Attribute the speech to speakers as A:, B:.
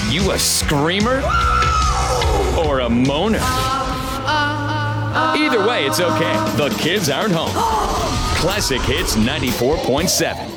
A: You a screamer? Or a moaner? Either way, it's okay. The kids aren't home. Classic Hits 94.7.